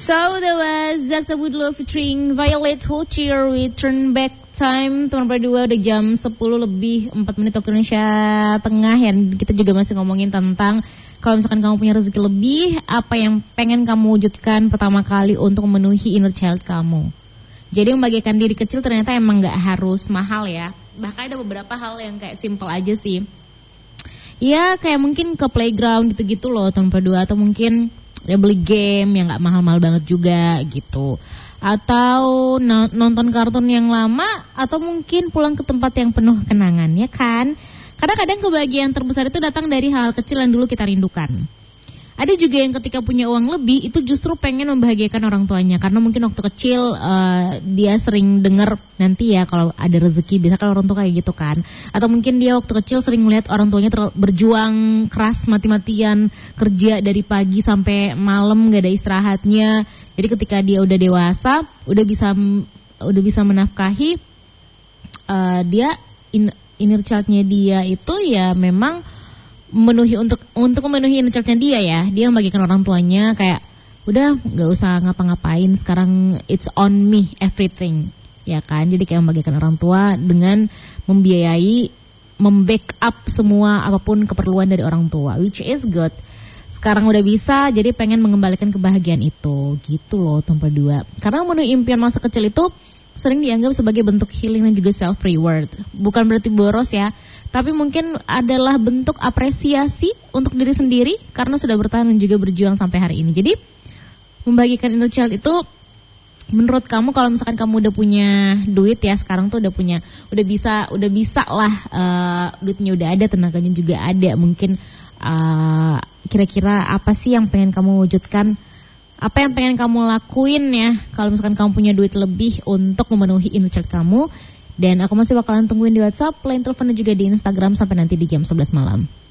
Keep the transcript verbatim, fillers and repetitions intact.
So that was Zakta Budlo featuring Violet Hochier with Turn Back Time. Teman berdua udah jam sepuluh lebih empat menit waktu Indonesia Tengah ya. Kita juga masih ngomongin tentang kalau misalkan kamu punya rezeki lebih, apa yang pengen kamu wujudkan pertama kali untuk memenuhi inner child kamu. Jadi membagikan diri kecil ternyata emang gak harus mahal ya. Bahkan ada beberapa hal yang kayak simple aja sih. Ya kayak mungkin ke playground gitu-gitu loh teman berdua. Atau mungkin ya beli game yang gak mahal-mahal banget juga gitu. Atau nonton kartun yang lama, atau mungkin pulang ke tempat yang penuh kenangan, ya kan? Kadang-kadang kebahagiaan terbesar itu datang dari hal kecil yang dulu kita rindukan. Ada juga yang ketika punya uang lebih itu justru pengen membahagiakan orang tuanya, karena mungkin waktu kecil uh, dia sering dengar nanti ya kalau ada rezeki, biasa kan orang tua kayak gitu kan. Atau mungkin dia waktu kecil sering melihat orang tuanya ter- berjuang keras mati-matian kerja dari pagi sampai malam gak ada istirahatnya. Jadi ketika dia udah dewasa, udah bisa udah bisa menafkahi uh, dia in, inner child-nya dia itu ya memang memenuhi untuk untuk memenuhi inner child-nya dia ya. Dia membagikan orang tuanya kayak udah nggak usah ngapa-ngapain, sekarang it's on me everything, ya kan? Jadi kayak membagikan orang tua dengan membiayai, membackup semua apapun keperluan dari orang tua, which is good. Sekarang udah bisa, jadi pengen mengembalikan kebahagiaan itu, gitu loh tempat dua. Karena memenuhi impian masa kecil itu sering dianggap sebagai bentuk healing dan juga self reward. Bukan berarti boros ya, tapi mungkin adalah bentuk apresiasi untuk diri sendiri karena sudah bertahan dan juga berjuang sampai hari ini. Jadi membagikan inner child itu menurut kamu kalau misalkan kamu udah punya duit ya, sekarang tuh udah punya, udah bisa, udah bisa lah, uh, duitnya udah ada, tenaganya juga ada. Mungkin uh, kira-kira apa sih yang pengen kamu wujudkan? Apa yang pengen kamu lakuin ya kalau misalkan kamu punya duit lebih untuk memenuhi inner child kamu. Dan aku masih bakalan tungguin di WhatsApp, line telepon dan juga di Instagram sampai nanti di jam sebelas malam.